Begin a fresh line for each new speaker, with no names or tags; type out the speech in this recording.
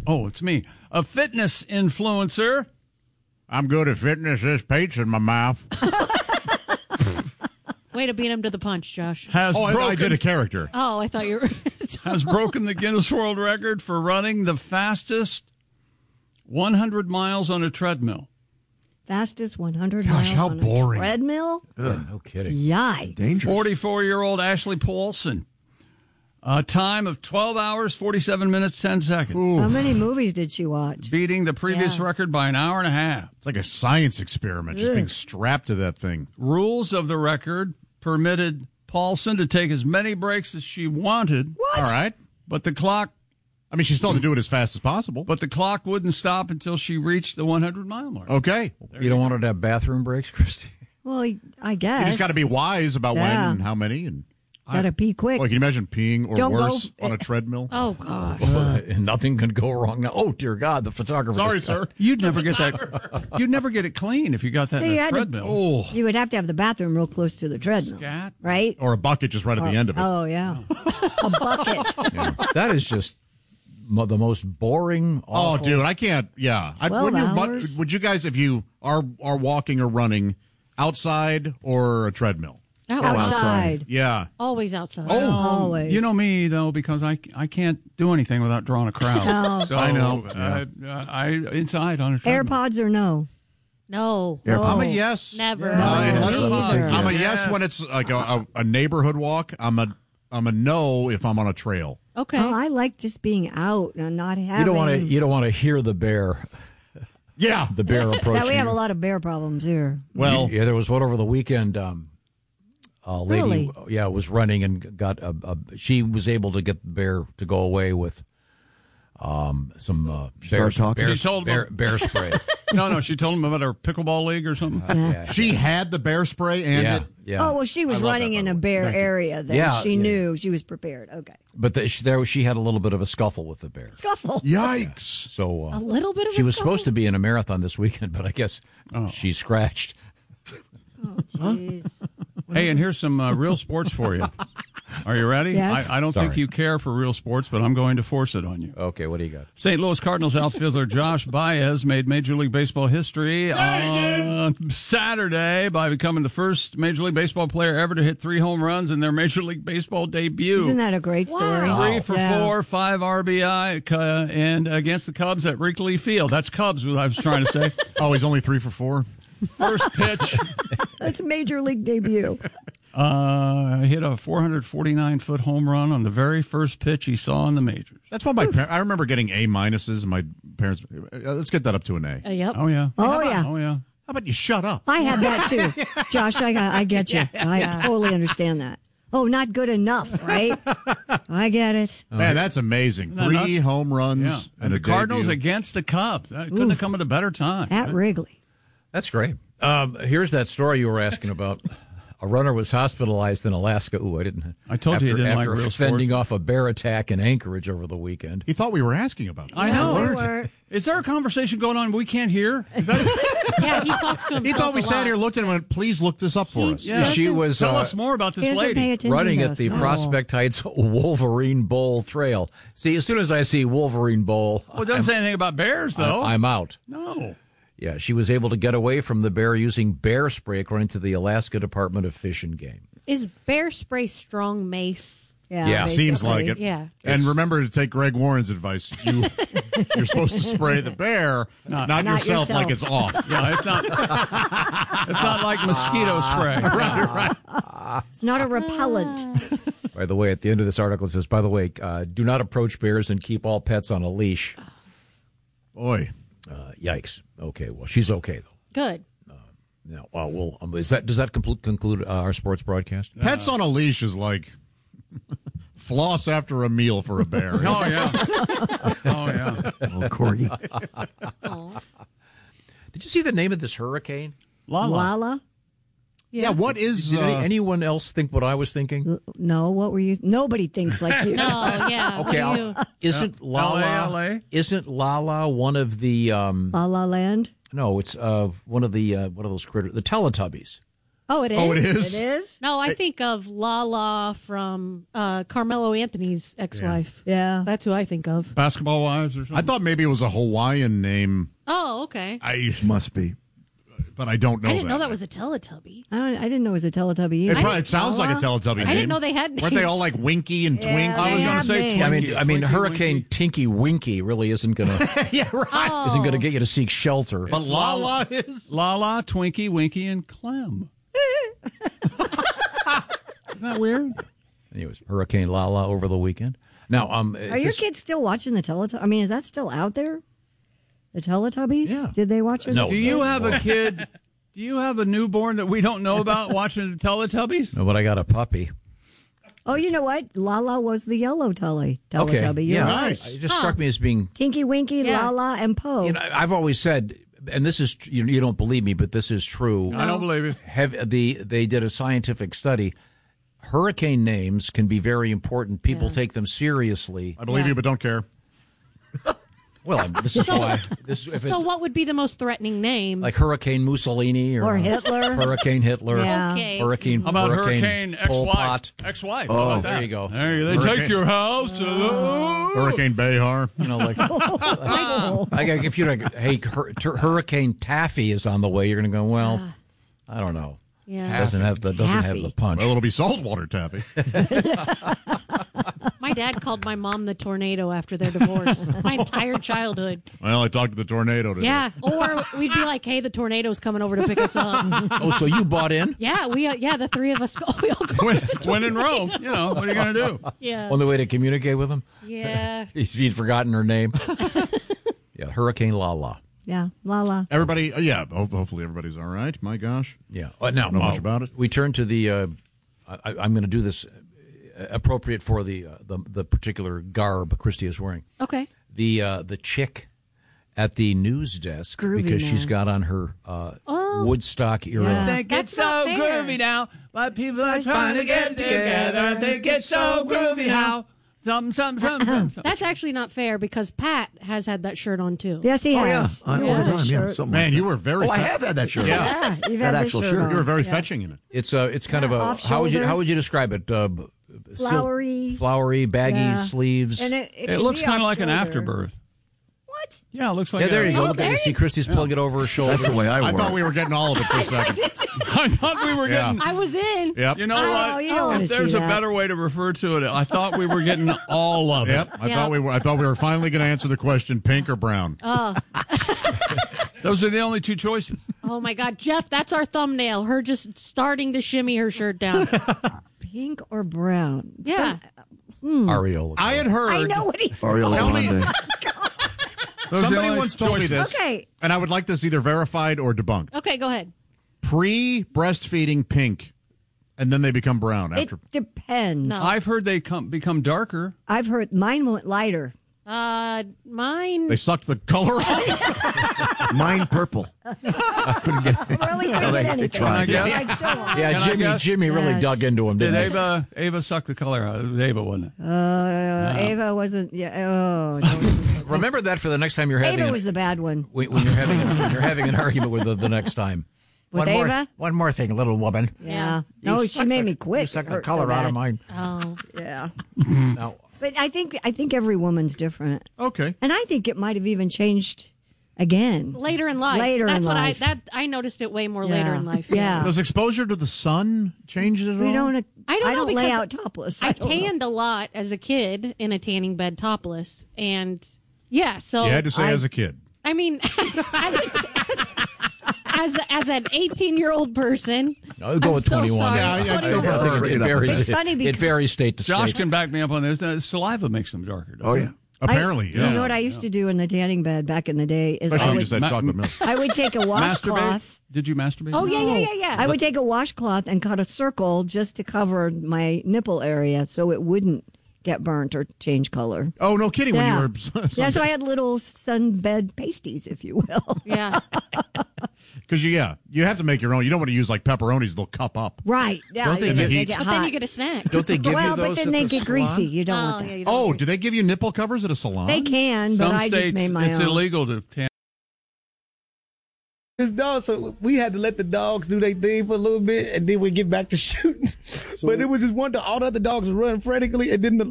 Oh, it's me. A fitness influencer.
I'm good at fitness. There's pizza in my mouth.
Way to beat him to the punch, Josh.
I did a character.
Oh, I thought you were...
Has broken the Guinness World Record for running the fastest 100 miles on a treadmill.
Fastest 100
Gosh,
miles
how
on
boring.
a treadmill?
Ugh, no kidding.
Yikes.
Dangerous.
44-year-old Ashley Paulson. A time of 12 hours, 47 minutes, 10 seconds.
How many movies did she watch?
Beating the previous record by an hour and a half.
It's like a science experiment, just being strapped to that thing.
Rules of the record permitted Paulson to take as many breaks as she wanted.
What?
All right.
But the clock
she still had to do it as fast as possible.
But the clock wouldn't stop until she reached the 100-mile mark.
Okay.
You don't want her to have bathroom breaks, Christy?
Well, I guess.
You just got to be wise about when and how many. And
got to pee quick.
can you imagine peeing or
Don't
worse
go-
on a treadmill?
Oh, gosh.
And nothing can go wrong now. Oh, dear God, the photographer.
Sorry, sir.
You'd never get that. You'd never get it clean if you got that
See,
in
you
a
had to-
treadmill.
Oh.
You would have to have the bathroom real close to the treadmill.
Scat.
Right?
Or a bucket just right at the end of it.
Oh, yeah. A bucket.
Yeah. That is just the most boring,
Oh,
awful.
dude, I can't. Yeah.
12 hours?
Would you guys, if you are walking or running, outside or a treadmill?
Outside.
Yeah.
Always outside.
Always.
You know me though, because I can't do anything without drawing a crowd.
No.
So,
I know.
I inside on a treadmill.
AirPods or no?
No.
I'm a yes.
Never.
Unless
neither.
I'm a yes when it's like a neighborhood walk. I'm a no if I'm on a trail.
Okay.
Oh, I like just being out and not having.
You don't want to hear the bear.
Yeah.
The bear approaching.
Yeah, we have
you.
a lot of bear problems here.
Well,
Yeah, there was one over the weekend. A lady,
Really?
was running and got she was able to get the bear to go away with some
Start talking.
She told him-
bear spray.
No, she told him about her pickleball league or something.
she had the bear spray and
yeah,
it.
yeah.
Oh, well, she was
I love
running
that,
in
by
a
the way.
bear area. Then
Yeah,
she
yeah.
knew she was prepared. Okay.
But she had a little bit of a scuffle with the bear.
Scuffle.
Yikes.
So
A little bit of
she
a
was
scuffle?
supposed to be in a marathon this weekend, but I guess she scratched.
Hey, and here's some real sports for you. Are you ready?
Yes.
I don't think
Sorry.
you care for real sports, but I'm going to force it on you.
Okay, what do you got?
St. Louis Cardinals outfielder Josh Baez made Major League Baseball history on Saturday by becoming the first Major League Baseball player ever to hit 3 home runs in their Major League Baseball debut.
Isn't that a great story?
Wow.
3 for 4, 5 RBI, and against the Cubs at Wrigley Field. That's Cubs, what I was trying to say.
Oh, he's only 3 for 4.
First pitch,
That's a major league debut.
hit a 449-foot home run on the very first pitch he saw in the majors.
That's why I remember getting A minuses. My parents. Let's get that up to an A.
Yep.
Oh, yeah.
Oh, yeah.
Oh, yeah.
How about you shut up?
I had that too. Josh, I get you. I totally understand that. Oh, not good enough, right? I get it.
Man, that's amazing.
Isn't that
3
nuts?
home runs
Yeah. And
a
the Cardinals
debut.
against the Cubs. That couldn't have come at a better time.
At Wrigley.
That's great. Here's that story you were asking about. A runner was hospitalized in Alaska. Ooh, I didn't.
I told you you didn't like
after
real
fending
sports.
off a bear attack in Anchorage over the weekend.
He thought we were asking about that.
I know.
we were.
Is there a conversation going on we can't hear? Is that,
Yeah, he talks to himself
He thought we
a
sat
lot.
here, looked at him, and went, please look this up for us.
yeah.
She was
Tell us more about
He
this
doesn't pay
lady.
attention
running
to
at
us.
the
Oh.
Prospect Heights Wolverine Bowl Trail. See, as soon as I see Wolverine Bowl,
Well, it doesn't say anything about bears, though.
I'm out.
No.
Yeah, she was able to get away from the bear using bear spray, according to the Alaska Department of Fish and Game.
Is bear spray strong mace?
Yeah,
Seems
basically.
like it.
Yeah.
And remember to take Greg Warren's advice. You're supposed to spray the bear, not yourself like it's off.
Yeah, it's not. It's not like mosquito spray.
It's not a repellent.
By the way, at the end of this article, it says, by the way, do not approach bears and keep all pets on a leash.
Boy.
Yikes. Okay, well, she's okay, though.
Good.
Now, does that conclude our sports broadcast?
Pets on a leash is like floss after a meal for a bear.
Oh, yeah. Oh, yeah.
Oh, Corgi.
Did you see the name of this hurricane?
Lala.
Lala?
Yeah, what is...
Did anyone else think what I was thinking?
No, what were you? Nobody thinks like you.
Oh, yeah.
Okay,
You-
isn't
LA?
Isn't Lala one of the
La La Land?
no, it's one of those critters, the Teletubbies.
Oh, it is?
Oh, it is?
It is?
No, I think of Lala from Carmelo Anthony's ex-wife.
Yeah.
That's who I think of.
Basketball wives or something?
I thought maybe it was a Hawaiian name.
Oh, okay.
Must be.
But I don't know
I didn't know that was a Teletubby.
I didn't know it was a Teletubby either.
It sounds like a Teletubby name.
I didn't know they had names.
Weren't they all like Winky and Twinkie?
I was going to say
Yeah,
Twinkie.
I mean,
Twinkie,
Hurricane
Winky.
Tinky Winky really isn't going to
Yeah, right.
isn't going to get you to seek shelter.
But Lala is.
Lala, Twinkie, Winky, and Clem. Isn't that weird?
Anyways, Hurricane Lala over the weekend. Now,
Are your kids still watching the Teletubbies? I mean, is that still out there? The Teletubbies?
Yeah.
Did they watch it?
No.
Do you have a kid? Do you have a newborn that we don't know about watching the Teletubbies?
No, but I got a puppy.
Oh, you know what? Lala was the yellow Teletubby.
Okay,
You're
yeah,
right.
Nice.
It just struck me as being.
Tinky Winky,
Yeah.
Lala, and Poe.
You know, I've always said, and this is you don't believe me, but this is true.
I don't believe you.
They did a scientific study. Hurricane names can be very important. People take them seriously.
I believe you, but don't care.
Well, this is why. If
So
it's
what would be the most threatening name?
like Hurricane Mussolini
Or Hitler.
Hurricane Hitler,
Yeah.
Okay.
Hurricane,
How about Hurricane
Pol
ex-wife?
Pot.
Ex-wife.
Oh,
How about that?
there you go.
They
Hurricane-
take your house.
Hurricane Behar.
You know, like,
Oh.
like if you're like, hey, Hurricane Taffy is on the way, you're going to go, well, I don't know.
Yeah.
Doesn't have the
Taffy.
punch.
Well, it'll be saltwater taffy.
My dad called my mom the tornado after their divorce. My entire childhood.
Well, I talked to the tornado today.
Yeah. Or we'd be like, hey, the tornado's coming over to pick us up.
Oh, so you bought in?
Yeah, the three of us we all go.
When in Rome, you know, what are you going to do?
Yeah.
Only way to communicate with him?
Yeah.
He'd forgotten her name. Yeah, Hurricane Lala.
Yeah, Lala.
Everybody, hopefully everybody's all right. My gosh.
Yeah. Now,
Don't know much about it.
We turn to the. I'm going to do this appropriate for the particular garb Christy is wearing.
Okay.
The chick at the news desk
Groovy
because
man.
she's got on her Woodstock era.
Yeah.
Think
That's
it's
not
so
fair.
groovy now. But people are trying to get together. Think it's so groovy now. Something.
That's actually not fair because Pat has had that shirt on too.
Yes, he
Oh, yeah.
has.
All the
Yeah.
time. Yeah.
Shirt.
Something
Man,
like
you
that.
were very.
I have had that shirt.
Yeah.
Yeah, you've
That
had
actual
this
shirt.
on.
You were very
Yeah.
fetching in it.
It's kind of a
off
how would you
shoulder.
describe it?
Flowery.
baggy
Yeah.
sleeves.
And
It
can
looks
be
kind of
off
like an
shoulder.
afterbirth.
What?
Yeah, it looks like
Yeah, there you go.
Oh,
Look at
there
you. See,
you-
Christy's pulling it over her shoulder.
That's the way I
I
wore
thought
it.
we were getting all of it for a second.
I thought we were getting.
I was in.
Yep.
You know
Oh,
what?
you don't wanna
If there's
see
a
that.
better way to refer to it, I thought we were getting all of it.
Yep. I
Yeah.
thought we were finally going to answer the question: pink or brown?
Those are the only two choices.
Oh my God, Jeff, that's our thumbnail. Her just starting to shimmy her shirt down.
Pink or brown?
Yeah.
Areola.
I had heard.
I know what he's saying.
Ariel
Tell me-
Grande.
Those are the
Somebody
only
once told me
choices.
this,
Okay.
and I would like this either verified or debunked.
Okay, go ahead.
Pre-breastfeeding pink, and then they become brown
It
after.
depends.
No.
I've heard they become darker.
I've heard mine went lighter.
Mine.
They sucked the color off.
Mine purple.
Really couldn't
they
get anything.
tried.
Can I
Tried so hard.
Yeah,
Can I guess?
Jimmy really
Yes.
dug into him,
Did
didn't he?
Ava suck the color out? It was Ava, wasn't it?
Ava wasn't. Yeah. Oh, don't-
Remember that for the next time you're having
Ava
an,
was the bad one.
when you're having an argument with her the next time.
With Ava?
One more thing, little woman.
Yeah. No, she made me quit.
You suck
It
the
hurt
color
so
out
bad.
of mine.
Oh.
Yeah.
Now,
But I think every woman's different,
Okay.
and I think it might have even changed again.
Later in life.
Later
That's
in
what
life.
I noticed it way more
Yeah.
later in life.
Yeah.
Does exposure to the sun change it at all?
We don't.
I don't know
lay
because
out topless.
I
don't know.
tanned a lot as a kid in a tanning bed topless. And yeah, so
You had to say as a kid.
I mean, as an 18-year-old person,
I'll go
I'm
with
so
21.
sorry.
Yeah, I still
Yeah,
prefer
it
It varies.
It's funny
It
because-
varies state to
Josh
state.
can back me up on this. Saliva makes them darker. doesn't
Oh,
it?
yeah.
Apparently, yeah.
You know what I used to do in the tanning bed back in the day is
Especially
I
when you
would,
just had chocolate milk.
I would take a
Masturbate?
washcloth.
Did you masturbate?
oh yeah.
I would take a washcloth and cut a circle just to cover my nipple area so it wouldn't get burnt or change color.
Oh, no kidding.
Yeah.
When you were.
Yeah, so I had little sunbed pasties, if you will.
Yeah.
Because, you have to make your own. You don't want to use like pepperonis, they'll cup up.
Right. Yeah.
Don't they
and
get-
they
heat?
get
But
hot.
then you get a snack.
Don't they give
well,
you those
but then
at
they
the
get
salon?
greasy. You don't
Oh,
want that.
yeah, you don't
Oh,
want
do they give you nipple covers at a salon?
They can, but
Some
I
states
just made my
it's
own.
illegal to tan.
His dog, so we had to let the dogs do their thing for a little bit, and then we get back to shooting. But it was just one dog. All the other dogs were running frantically, and then